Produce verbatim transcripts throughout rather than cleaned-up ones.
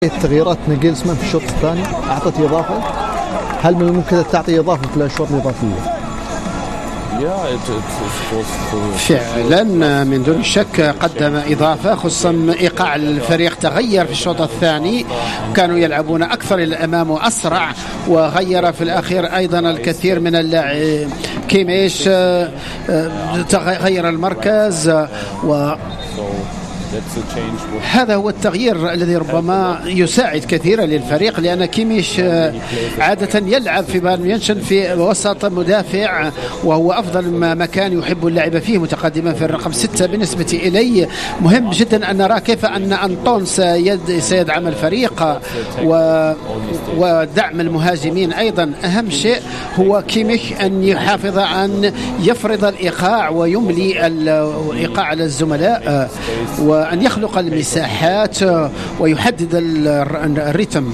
التغييرات ناجلزمان في الشوط الثاني أعطت إضافة. هل من الممكن تعطي إضافة في الأشواط الإضافية؟ فعلا من دون شك قدم إضافة، خصوصا إيقاع الفريق تغير في الشوط الثاني، كانوا يلعبون أكثر إلى الأمام وأسرع، وغير في الأخير أيضا الكثير من اللاعبين. كيميش تغير المركز، و هذا هو التغيير الذي ربما يساعد كثيرا للفريق، لأن كيميش عادة يلعب في بايرن ميونخ في وسط مدافع، وهو أفضل مكان يحب اللعب فيه، متقدما في الرقم ستة. بالنسبة إلي مهم جدا أن نرى كيف أن أنطون سيد سيدعم الفريق ودعم المهاجمين. أيضا أهم شيء هو كيميش أن يحافظ أن يفرض الإيقاع ويملي الإيقاع على الزملاء، وأن يخلق المساحات ويحدد الريتم.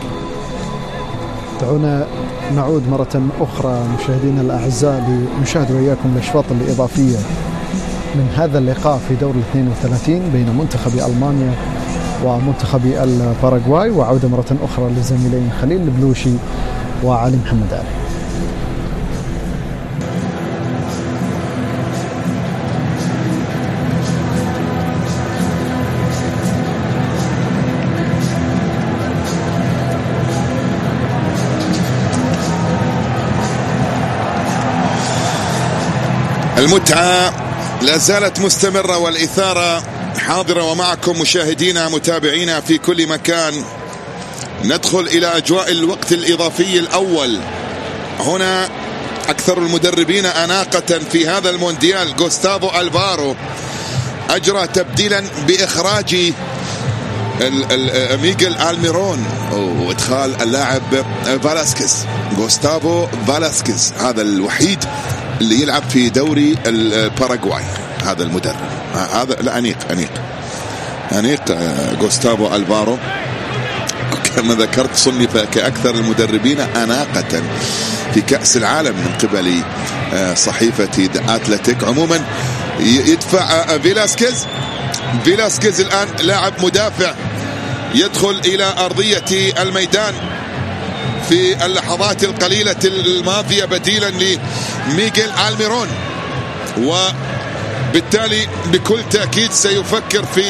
دعونا نعود مرة أخرى مشاهدينا الأعزاء لنشاهد وإياكم الأشواط الإضافية من هذا اللقاء في دور الاثنين وثلاثين بين منتخب ألمانيا ومنتخب الباراغواي. وعودة مرة أخرى للزميلين خليل البلوشي وعلي محمد علي. المتعة لا زالت مستمرة والإثارة حاضرة، ومعكم مشاهدينا متابعينا في كل مكان. ندخل إلى أجواء الوقت الإضافي الأول. هنا أكثر المدربين أناقة في هذا المونديال غوستافو ألفارو أجرى تبديلا بإخراج ميغيل ألميرون وإدخال اللاعب فالاسكيز. غوستافو فالاسكيز هذا الوحيد اللي يلعب في دوري الباراغواي، هذا المدرب هذا لا أنيق أنيق أنيق غوستافو ألفارو كما ذكرت صنف كأكثر المدربين أناقة في كأس العالم من قبل صحيفة ذا أتلتيك. عموما يدفع فيلاسكيز فيلاسكيز الآن لاعب مدافع يدخل إلى أرضية الميدان في اللحظات القليلة الماضية بديلا لميغيل ألميرون، وبالتالي بكل تأكيد سيفكر في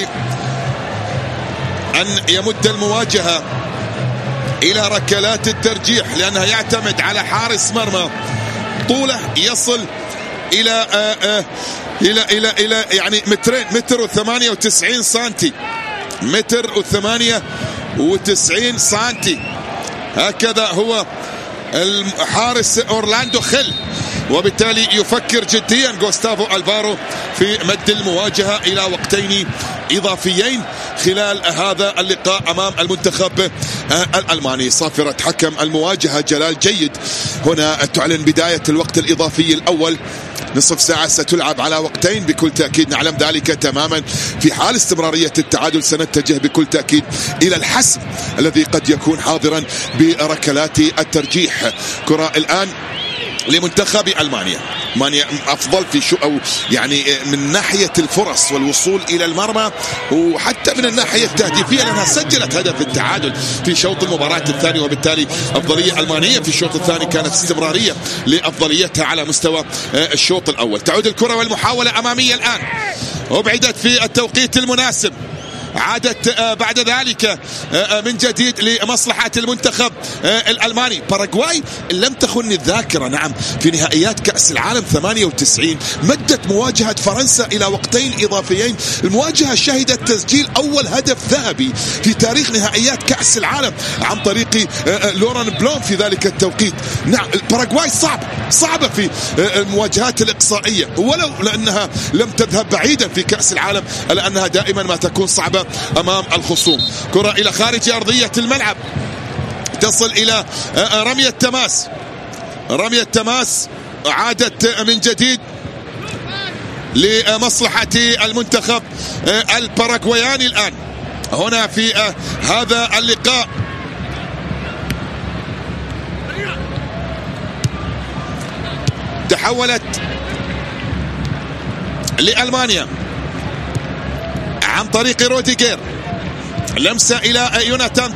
أن يمد المواجهة إلى ركلات الترجيح، لأنه يعتمد على حارس مرمى طوله يصل إلى آآ آآ إلى إلى إلى يعني مترين، متر وثمانية وتسعين سنتي، متر وثمانية وتسعين سنتي. هكذا هو الحارس أورلاندو خيل، وبالتالي يفكر جديا غوستافو ألفارو في مد المواجهة إلى وقتين إضافيين خلال هذا اللقاء أمام المنتخب الألماني. صافرة حكم المواجهة جلال جيد هنا تعلن بداية الوقت الإضافي الأول. نصف ساعة ستلعب على وقتين بكل تأكيد، نعلم ذلك تماما. في حال استمرارية التعادل سنتجه بكل تأكيد إلى الحسم الذي قد يكون حاضرا بركلات الترجيح. كرة الآن لمنتخب ألمانيا. ألمانيا أفضل في شو أو يعني من ناحية الفرص والوصول إلى المرمى، وحتى من الناحية التهديفية لأنها سجلت هدف التعادل في شوط المباراة الثاني، وبالتالي أفضلية ألمانية في الشوط الثاني كانت استمرارية لأفضليتها على مستوى الشوط الأول. تعود الكرة والمحاولة أمامية الآن، وبعدت في التوقيت المناسب، عادت بعد ذلك من جديد لمصلحة المنتخب الألماني. باراغواي لم تخن الذاكرة نعم في نهائيات كأس العالم ثمانية وتسعين مدت مواجهة فرنسا إلى وقتين إضافيين. المواجهة شهدت تسجيل أول هدف ذهبي في تاريخ نهائيات كأس العالم عن طريق لوران بلوم في ذلك التوقيت. نعم باراغواي صعب صعبة في المواجهات الإقصائية، ولو لأنها لم تذهب بعيدا في كأس العالم إلا أنها دائما ما تكون صعبة أمام الخصوم. كرة إلى خارج أرضية الملعب، تصل إلى رمية تماس، رمية تماس عادت من جديد لمصلحة المنتخب الباراغواياني الآن هنا في هذا اللقاء. تحولت لألمانيا عن طريق روديجير، لمسة إلى يوناتان